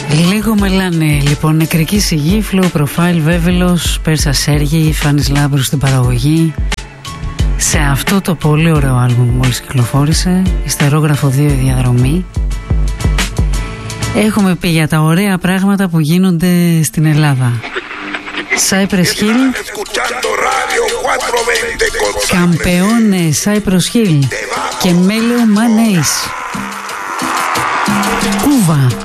Λίγο μελάνε λοιπόν. Νεκρική σιγή, Flow Profile, Βέβελος, Πέρσα Σέργη, Φάνης Λάμπρου στην παραγωγή. Σε αυτό το πολύ ωραίο άλμπουμ μόλις κυκλοφόρησε, Ιστερόγραφο 2 η διαδρομή. Έχουμε πει για τα ωραία πράγματα που γίνονται στην Ελλάδα. Cypress Hill, Campeone Cypress Hill και Μέλεο Μανέης. Κούβα.